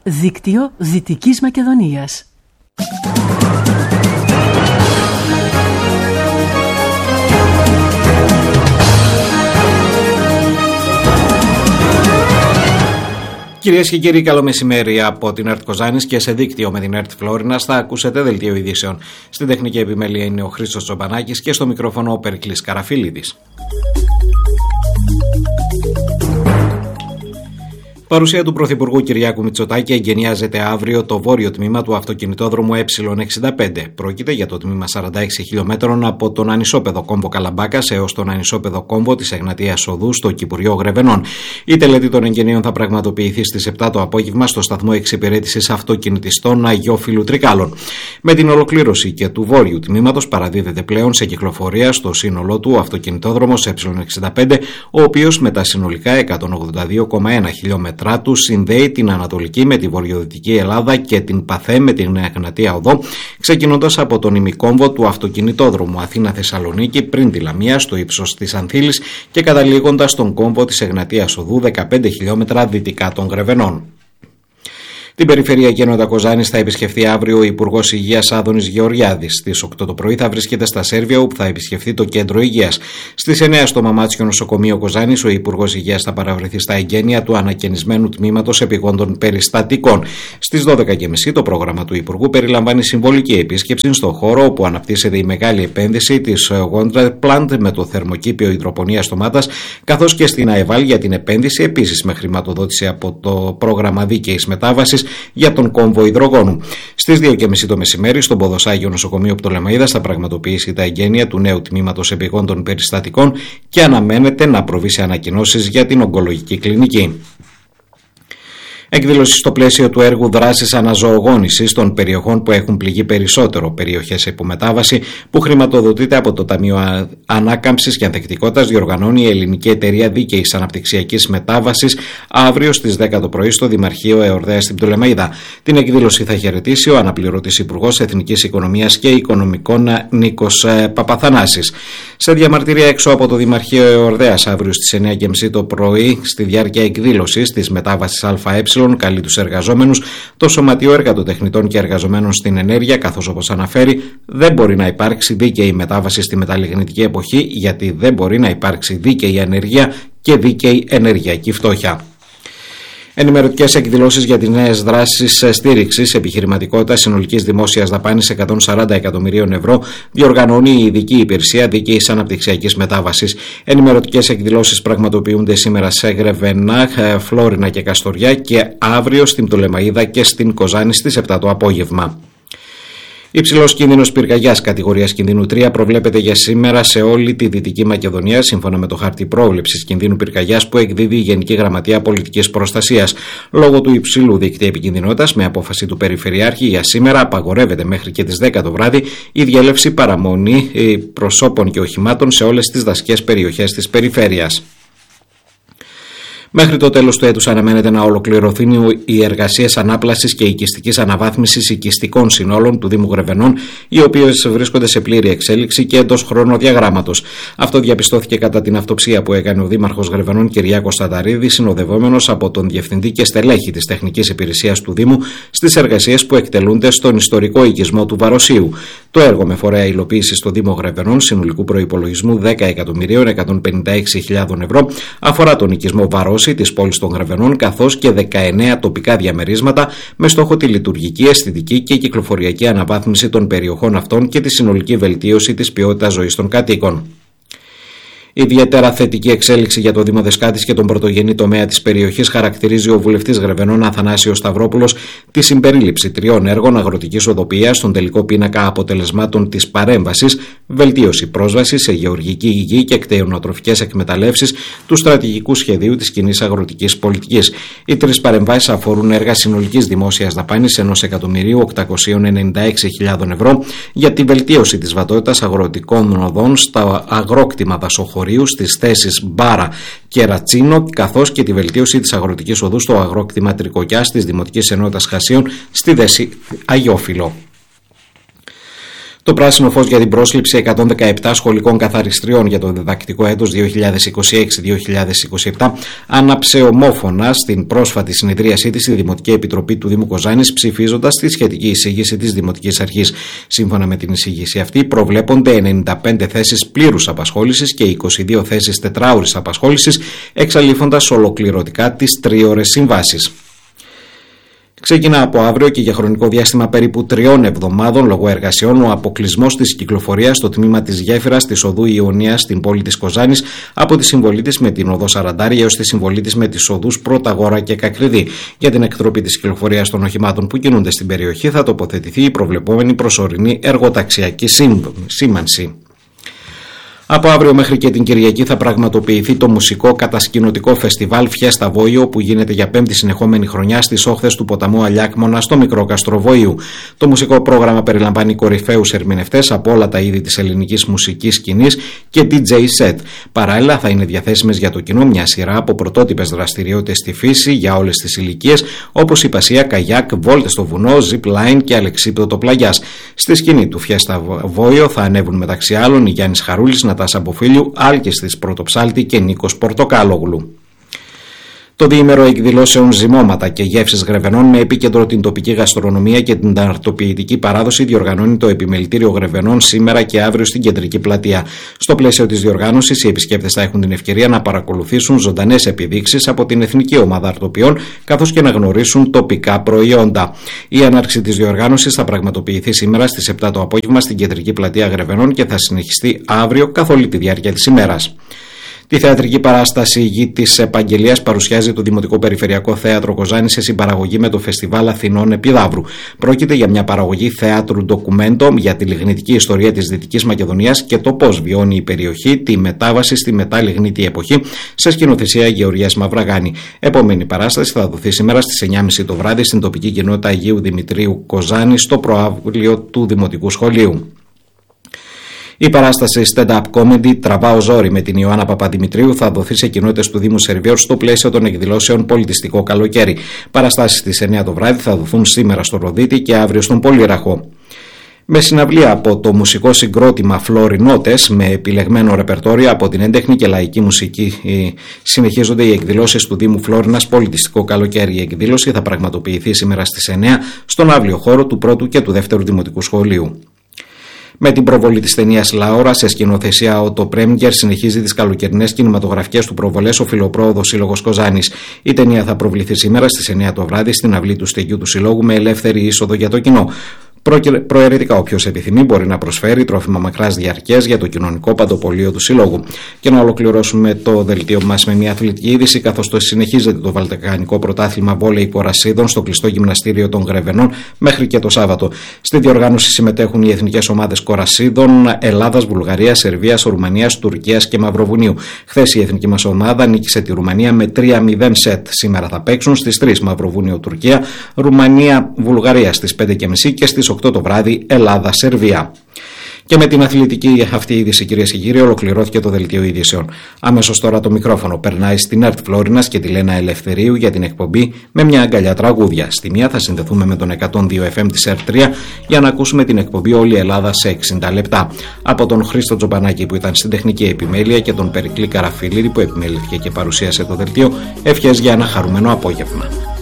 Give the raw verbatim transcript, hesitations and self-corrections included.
Δίκτυο Δυτικής Μακεδονίας. Κυρίες και κύριοι, καλό μεσημέρι από την ΕΡΤ Κοζάνης και σε δίκτυο με την ΕΡΤ Φλόρινας θα ακούσετε δελτίο ειδήσεων. Στην τεχνική επιμέλεια είναι ο Χρήστος Τσομπανάκης και στο μικρόφωνο ο Περικλής Καραφίλιδης. Παρουσία του Πρωθυπουργού Κυριάκου Μητσοτάκη εγκαινιάζεται αύριο το βόρειο τμήμα του αυτοκινητόδρομου Ε εξήντα πέντε. Πρόκειται για το τμήμα σαράντα έξι χιλιομέτρων από τον ανισόπεδο κόμβο Καλαμπάκας έως τον ανισόπεδο κόμβο της Εγνατίας Οδού στο Κυπουριό Γρεβενών. Η τελετή των εγγενείων θα πραγματοποιηθεί στις επτά το απόγευμα στο σταθμό εξυπηρέτησης αυτοκινητιστών Αγιόφιλου Τρικάλων. Με την ολοκλήρωση και του βόρειου τμήματος παραδίδεται πλέον σε κυκλοφορία στο σύνολό του ο αυτοκινητόδρομος Ε εξήντα πέντε, ο οποίος με τα συνολικά εκατόν ογδόντα δύο κόμμα ένα χιλιόμετρα του συνδέει την Ανατολική με τη Βορειοδυτική Ελλάδα και την ΠΑΘΕ με την Εγνατία Οδό, ξεκινώντας από τον ημικόμβο του αυτοκινητόδρομου Αθήνα-Θεσσαλονίκη πριν τη Λαμία στο ύψος της Ανθήλης και καταλήγοντας στον κόμβο της Εγνατίας Οδού δεκαπέντε χιλιόμετρα δυτικά των Γρεβενών. Την περιφερειακή ενότητα Κοζάνης θα επισκεφθεί αύριο ο Υπουργός Υγείας Άδωνης Γεωργιάδης. Στις οκτώ το πρωί θα βρίσκεται στα Σέρβια, όπου θα επισκεφθεί το κέντρο υγείας. Στις εννιά στο Μαμάτσιο Νοσοκομείο Κοζάνης, ο Υπουργός Υγείας θα παραβρεθεί στα εγγένεια του ανακαινισμένου τμήματος επιγόντων περιστατικών. Στις δώδεκα και μισή το πρόγραμμα του Υπουργού περιλαμβάνει συμβολική επίσκεψη στο χώρο όπου αναπτύσσεται η μεγάλη επένδυση της Wonder Plant με το θερμοκήπιο υδροπονίας στομάτας, καθώς και στην ΑΕΒΑΛ για την επένδυση επίσης με χρηματοδότηση από το πρόγραμμα δίκαιης μετάβασης για τον κόμβο υδρογόνου. Στις δύο και μισή το μεσημέρι, στον Ποδοσάγιο Νοσοκομείο Πτολεμαΐδας θα πραγματοποιήσει τα εγγένεια του νέου τμήματος επιγόντων περιστατικών και αναμένεται να προβεί σε ανακοινώσεις για την ογκολογική κλινική. Εκδήλωση στο πλαίσιο του έργου δράσης αναζωογόνησης των περιοχών που έχουν πληγεί περισσότερο, περιοχές υπομετάβαση, που χρηματοδοτείται από το Ταμείο Ανάκαμψης και Ανθεκτικότητας, διοργανώνει η Ελληνική Εταιρεία Δίκαιης Αναπτυξιακής Μετάβασης αύριο στις δέκα το πρωί στο Δημαρχείο Εορδαία στην Πτολεμαΐδα. Την εκδήλωση θα χαιρετήσει ο αναπληρωτής Υπουργός Εθνικής Οικονομίας και Οικονομικών Νίκος Παπαθανάσης. Σε διαμαρτυρία έξω από το Δημαρχείο Εορδαίας αύριο στις εννιά και μισή το πρωί, στη διάρκεια εκδήλωσης της μετάβασης ΑΕ, καλεί τους εργαζόμενους, το Σωματείο Εργατοτεχνητών και Εργαζομένων στην Ενέργεια, καθώς όπως αναφέρει, δεν μπορεί να υπάρξει δίκαιη μετάβαση στη μεταλλιγνητική εποχή, γιατί δεν μπορεί να υπάρξει δίκαιη ανεργία και δίκαιη ενεργειακή φτώχεια. Ενημερωτικές εκδηλώσεις για τις νέες δράσεις στήριξης επιχειρηματικότητας συνολικής δημόσιας δαπάνης εκατόν σαράντα εκατομμυρίων ευρώ διοργανώνει η Ειδική Υπηρεσία Δίκαιης Αναπτυξιακής Μετάβασης. Ενημερωτικές εκδηλώσεις πραγματοποιούνται σήμερα σε Γρεβενά, Φλόρινα και Καστοριά και αύριο στην Πτολεμαΐδα και στην Κοζάνη στις επτά το απόγευμα. Υψηλός κίνδυνος πυρκαγιάς κατηγορίας κινδύνου τρία προβλέπεται για σήμερα σε όλη τη Δυτική Μακεδονία, σύμφωνα με το χάρτη πρόβλεψης κινδύνου πυρκαγιάς που εκδίδει η Γενική Γραμματεία Πολιτικής Προστασίας. Λόγω του υψηλού δείκτη επικινδυνότητας, με απόφαση του Περιφερειάρχη, για σήμερα απαγορεύεται μέχρι και τις δέκα το βράδυ η διέλευση παραμονή προσώπων και οχημάτων σε όλες τις δασικές περιοχές της περιφέρειας. Μέχρι το τέλος του έτους αναμένεται να ολοκληρωθούν οι εργασίες ανάπλασης και οικιστικής αναβάθμισης οικιστικών συνόλων του Δήμου Γρεβενών, οι οποίες βρίσκονται σε πλήρη εξέλιξη και εντός χρονοδιαγράμματος. Αυτό διαπιστώθηκε κατά την αυτοψία που έκανε ο Δήμαρχος Γρεβενών Κυριάκος Ταταρίδης, συνοδευόμενος από τον Διευθυντή και στελέχη της Τεχνικής Υπηρεσίας του Δήμου, στις εργασίες που εκτελούνται στον ιστορικό οικισμό του Βαροσίου. Το έργο με φορέα υλοποίηση στο Δήμο Γρεβενών συνολικού προϋπολογισμού δέκα εκατομμυρίων εκατόν πενήντα έξι χιλιάδες ευρώ αφορά τον οικισμό Βαρόσιου της πόλης των Γρεβενών, καθώς και δεκαεννέα τοπικά διαμερίσματα με στόχο τη λειτουργική, αισθητική και κυκλοφοριακή αναβάθμιση των περιοχών αυτών και τη συνολική βελτίωση της ποιότητας ζωής των κατοίκων. Ιδιαίτερα θετική εξέλιξη για το Δήμο Δεσκάτης και τον πρωτογενή τομέα της περιοχής χαρακτηρίζει ο βουλευτής Γρεβενών Αθανάσιος Σταυρόπουλος τη συμπερίληψη τριών έργων αγροτικής οδοποιίας στον τελικό πίνακα αποτελεσμάτων της παρέμβασης, βελτίωση πρόσβασης σε γεωργική γη και κτηνοτροφικές εκμεταλλεύσεις του στρατηγικού σχεδίου της κοινής αγροτικής πολιτικής. Οι τρεις παρεμβάσεις αφορούν έργα συνολικής δημόσιας δαπάνης ενός εκατομμυρίου οκτακόσιες ενενήντα έξι χιλιάδες ευρώ για τη βελτίωση της βατότητας αγροτικών οδών στα αγρόκτημα δασοχωρία στις θέσεις Μπάρα και Ρατσίνο, καθώς και τη βελτίωση της αγροτικής οδού στο αγρόκτημα Τρικοκιάς της Δημοτικής Ενότητας Χασίων στη Δέση Αγιόφυλο. Το πράσινο φως για την πρόσληψη εκατόν δεκαεπτά σχολικών καθαριστριών για το διδακτικό έτος δύο χιλιάδες είκοσι έξι δύο χιλιάδες είκοσι επτά άναψε ομόφωνα στην πρόσφατη συνεδρίασή της στη Δημοτική Επιτροπή του Δήμου Κοζάνης, ψηφίζοντας τη σχετική εισήγηση της Δημοτικής Αρχής. Σύμφωνα με την εισήγηση αυτή, προβλέπονται ενενήντα πέντε θέσεις πλήρους απασχόλησης και είκοσι δύο θέσεις τετράωρης απασχόλησης, εξαλείφοντας ολοκληρωτικά τις τρίωρες συμβάσεις. Ξεκινά από αύριο και για χρονικό διάστημα περίπου τριών εβδομάδων λόγω εργασιών ο αποκλεισμός της κυκλοφορίας στο τμήμα της γέφυρας της οδού Ιωνίας στην πόλη της Κοζάνης από τη συμβολή της με την οδό Σαραντάρη έως τη συμβολή της με τις οδούς Πρωταγόρα και Κακριδί. Για την εκτροπή της κυκλοφορίας των οχημάτων που κινούνται στην περιοχή θα τοποθετηθεί η προβλεπόμενη προσωρινή εργοταξιακή σήμανση. Από αύριο μέχρι και την Κυριακή θα πραγματοποιηθεί το μουσικό κατασκηνωτικό φεστιβάλ Φιέστα Βόιο, που γίνεται για πέμπτη συνεχόμενη χρονιά στις όχθες του ποταμού Αλιάκμονα στο μικρό κάστρο Βοίου. Το μουσικό πρόγραμμα περιλαμβάνει κορυφαίους ερμηνευτές από όλα τα είδη της ελληνικής μουσικής σκηνής και ντι τζέι set. Παράλληλα, θα είναι διαθέσιμες για το κοινό μια σειρά από πρωτότυπες δραστηριότητες στη φύση για όλες τις ηλικίες, όπως η πασία, καγιάκ, βόλτες στο βουνό, zip line και αλεξίπτωτο πλαγιάς. Στη σκηνή του Φιέστα Βόιο θα ανέβουν μεταξύ άλλων οι Γιάννης Χαρούλης, Σαμποφίλιου, Άλκης της Πρωτοψάλτη και Νίκος Πορτοκάλογλου. Το διήμερο εκδηλώσεων Ζυμώματα και Γεύσεις Γρεβενών με επίκεντρο την τοπική γαστρονομία και την αρτοποιητική παράδοση διοργανώνει το Επιμελητήριο Γρεβενών σήμερα και αύριο στην Κεντρική Πλατεία. Στο πλαίσιο της διοργάνωσης, οι επισκέπτες θα έχουν την ευκαιρία να παρακολουθήσουν ζωντανές επιδείξεις από την Εθνική Ομάδα Αρτοποιών, καθώς και να γνωρίσουν τοπικά προϊόντα. Η έναρξη της διοργάνωσης θα πραγματοποιηθεί σήμερα στις επτά το απόγευμα στην Κεντρική Πλατεία Γρεβενών και θα συνεχιστεί αύριο καθ' όλη τη διάρκεια της ημέρας. Τη θεατρική παράσταση Γη της Επαγγελίας παρουσιάζει το Δημοτικό Περιφερειακό Θέατρο Κοζάνης σε συμπαραγωγή με το Φεστιβάλ Αθηνών Επιδαύρου. Πρόκειται για μια παραγωγή θεάτρου ντοκουμέντο για τη λιγνητική ιστορία της Δυτικής Μακεδονίας και το πώς βιώνει η περιοχή τη μετάβαση στη μεταλιγνήτη εποχή, σε σκηνοθεσία Γεωργίας Μαυραγάνη. Επόμενη παράσταση θα δοθεί σήμερα στις εννιά και μισή το βράδυ στην τοπική κοινότητα Αγίου Δημητρίου Κοζάνη, στο προαύλιο του Δημοτικού Σχολείου. Η παράσταση stand-up comedy «Τραβάω ζόρι» με την Ιωάννα Παπαδημητρίου θα δοθεί σε κοινότητες του Δήμου Σερβίων στο πλαίσιο των εκδηλώσεων Πολιτιστικό Καλοκαίρι. Παραστάσεις στις εννιά το βράδυ θα δοθούν σήμερα στο Ροδίτη και αύριο στον Πολύραχο. Με συναυλία από το μουσικό συγκρότημα Φλωρινότες με επιλεγμένο ρεπερτόριο από την έντεχνη και λαϊκή μουσική συνεχίζονται οι εκδηλώσεις του Δήμου Φλόρινας Πολιτιστικό Καλοκαίρι. Η εκδήλωση θα πραγματοποιηθεί σήμερα στις εννιά στον αύλιο χώρο του πρώτου και του δεύτερου Δημοτικού Σχολείου. Με την προβολή της ταινίας Λάωρα σε σκηνοθεσία ο το Πρέμγκερ συνεχίζει τις καλοκαιρινές κινηματογραφικές του προβολές ο Φιλοπρόοδος Σύλλογος Κοζάνης. Η ταινία θα προβληθεί σήμερα στις εννιά το βράδυ στην αυλή του στεγιού του Συλλόγου με ελεύθερη είσοδο για το κοινό. Προαιρετικά, όποιος επιθυμεί μπορεί να προσφέρει τρόφιμα μακράς διαρκείας για το κοινωνικό παντοπολείο του Συλλόγου. Και να ολοκληρώσουμε το δελτίο μας με μια αθλητική είδηση, καθώς το συνεχίζεται το Βαλκανικό Πρωτάθλημα Βόλεϊ Κορασίδων στο κλειστό γυμναστήριο των Γρεβενών μέχρι και το Σάββατο. Στη διοργάνωση συμμετέχουν οι εθνικές ομάδες Κορασίδων, Ελλάδας, Βουλγαρίας, Σερβίας, Ρουμανίας, Τουρκίας και Μαυροβουνίου. Χθες η εθνική μας ομάδα νίκησε τη Ρουμανία με τρία μηδέν σετ. Σήμερα θα παίξουν στις τρεις Μαυροβούνιο-Τουρκία, Ρουμανία-Βουλγαρία στις πέντε και μισή και στις οκτώ το βράδυ Ελλάδα-Σερβία. Και με την αθλητική αυτή είδηση, κυρίες και κύριοι, ολοκληρώθηκε το δελτίο ειδήσεων. Αμέσως τώρα το μικρόφωνο περνάει στην ΕΡΤ Φλόρινας και τη Λένα Ελευθερίου για την εκπομπή με μια αγκαλιά τραγούδια. Στη μία θα συνδεθούμε με τον εκατόν δύο εφ εμ της ΕΡΤ τρία για να ακούσουμε την εκπομπή Όλη η Ελλάδα σε εξήντα λεπτά. Από τον Χρήστο Τζομπανάκη που ήταν στην τεχνική επιμέλεια και τον Περικλή Καραφιλίδη που επιμελήθηκε και παρουσίασε το δελτίο, ευχές για ένα χαρούμενο απόγευμα.